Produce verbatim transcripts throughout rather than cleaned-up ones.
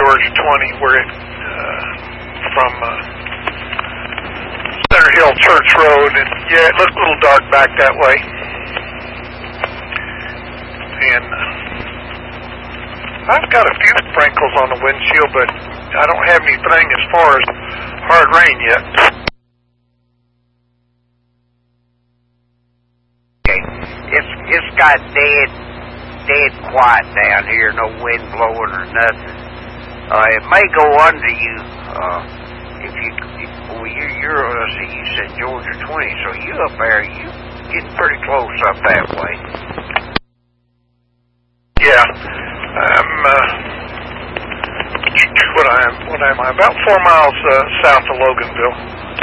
Georgia twenty, where it, uh, from uh, Center Hill Church Road, and yeah, it looked a little dark back that way. And uh, I've got a few sprinkles on the windshield, but I don't have anything as far as hard rain yet. Okay, it's it's got dead, dead quiet down here, no wind blowing or nothing. Uh, it may go under you, uh, if you, if, well, you, you're, let's see, you said Georgia twenty, so you up there, you getting pretty close up that way. Yeah, I'm, uh, what I am, what am I, about four miles, uh, south of Loganville.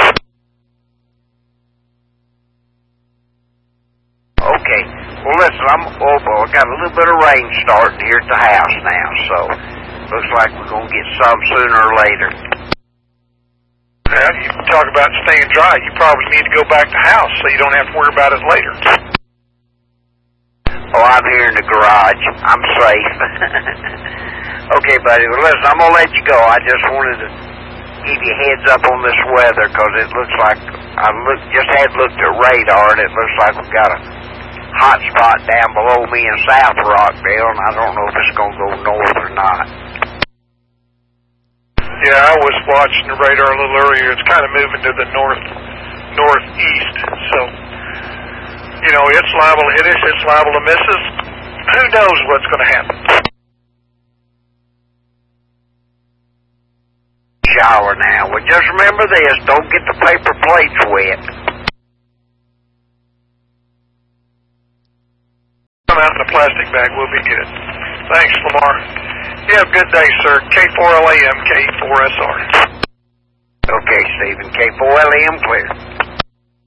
Okay, well listen, I'm, oh boy, I got a little bit of rain starting here at the house now, so looks like we're going to get some sooner or later. Now, you talk about staying dry. You probably need to go back to the house so you don't have to worry about it later. Oh, I'm here in the garage. I'm safe. Okay, buddy, well listen, I'm going to let you go. I just wanted to give you a heads up on this weather because it looks like, I look, just had looked at radar and it looks like we've got a hot spot down below me in South Rockdale, and I don't know if it's going to go north or not. Yeah, I was watching the radar a little earlier. It's kind of moving to the north, northeast. So, you know, it's liable to hit us. It's liable to miss us. Who knows what's going to happen? Shower now. Well, just remember this. Don't get the paper plates wet. Come out in a plastic bag. We'll be good. Thanks, Lamar. You have a good day, sir. K four L A M, K four S R. Okay, Stephen. K four L A M clear.